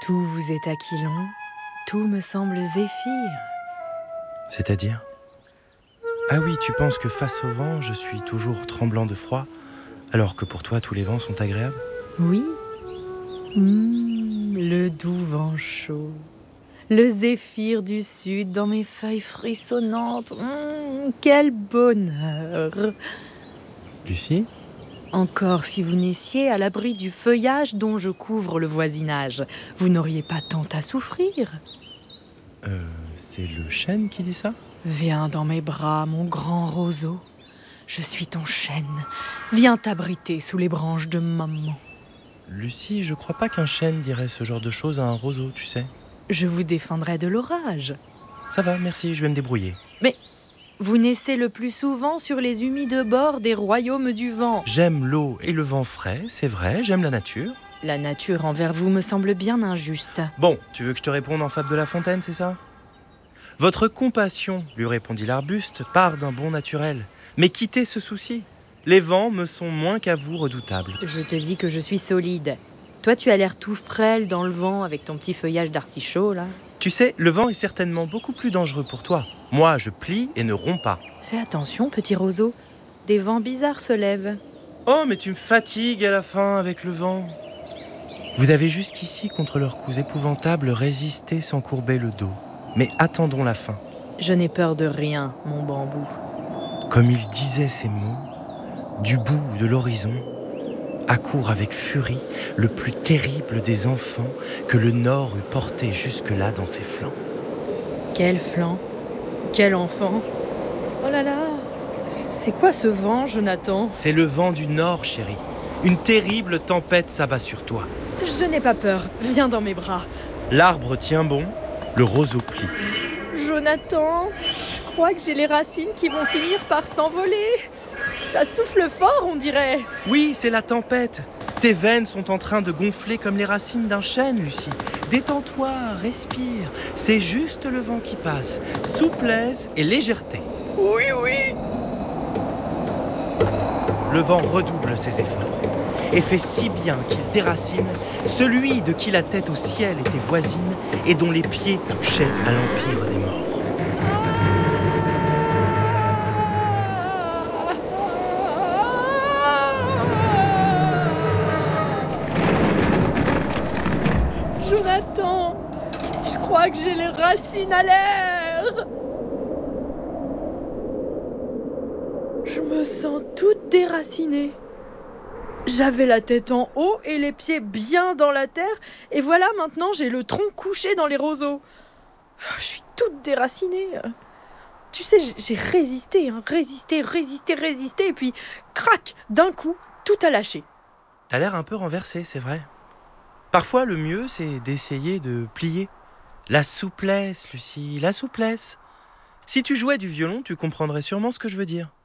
Tout vous est aquilon, tout me semble zéphyr. C'est-à-dire ? Ah oui, tu penses que face au vent, je suis toujours tremblant de froid, alors que pour toi, tous les vents sont agréables ? Oui. Le doux vent chaud, le zéphyr du sud dans mes feuilles frissonnantes. Quel bonheur! Lucie ? Encore si vous naissiez à l'abri du feuillage dont je couvre le voisinage, vous n'auriez pas tant à souffrir. C'est le chêne qui dit ça ? Viens dans mes bras, mon grand roseau. Je suis ton chêne. Viens t'abriter sous les branches de maman. Lucie, je crois pas qu'un chêne dirait ce genre de choses à un roseau, tu sais. Je vous défendrai de l'orage. Ça va, merci, je vais me débrouiller. Mais vous naissez le plus souvent sur les humides bords des royaumes du vent. J'aime l'eau et le vent frais, c'est vrai, j'aime la nature. La nature envers vous me semble bien injuste. Bon, tu veux que je te réponde en fable de La Fontaine, c'est ça ? Votre compassion, lui répondit l'arbuste, part d'un bon naturel. Mais quittez ce souci. Les vents me sont moins qu'à vous redoutables. Je te dis que je suis solide. Toi, tu as l'air tout frêle dans le vent avec ton petit feuillage d'artichaut, là. Tu sais, le vent est certainement beaucoup plus dangereux pour toi. Moi, je plie et ne romps pas. Fais attention, petit roseau. Des vents bizarres se lèvent. Oh, mais tu me fatigues à la fin avec le vent. Vous avez jusqu'ici, contre leurs coups épouvantables, résisté sans courber le dos. Mais attendons la fin. Je n'ai peur de rien, mon bambou. Comme il disait ces mots, du bout de l'horizon, accourt avec furie le plus terrible des enfants que le Nord eût porté jusque-là dans ses flancs. Quel flanc, quel enfant. Oh là là, c'est quoi ce vent, Jonathan ? C'est le vent du Nord, chérie. Une terrible tempête s'abat sur toi. Je n'ai pas peur, viens dans mes bras. L'arbre tient bon, le roseau plie. Jonathan, je crois que j'ai les racines qui vont finir par s'envoler. Ça souffle fort, on dirait. Oui, c'est la tempête. Tes veines sont en train de gonfler comme les racines d'un chêne, Lucie. Détends-toi, respire. C'est juste le vent qui passe. Souplesse et légèreté. Oui, oui. Le vent redouble ses efforts et fait si bien qu'il déracine celui de qui la tête au ciel était voisine et dont les pieds touchaient à l'empire des morts. Jonathan, je crois que j'ai les racines à l'air. Je me sens toute déracinée. J'avais la tête en haut et les pieds bien dans la terre. Et voilà, maintenant, j'ai le tronc couché dans les roseaux. Je suis toute déracinée. Tu sais, j'ai résisté, résisté. Et puis, crac, d'un coup, tout a lâché. T'as l'air un peu renversé, c'est vrai. Parfois, le mieux, c'est d'essayer de plier. La souplesse, Lucie, la souplesse. Si tu jouais du violon, tu comprendrais sûrement ce que je veux dire.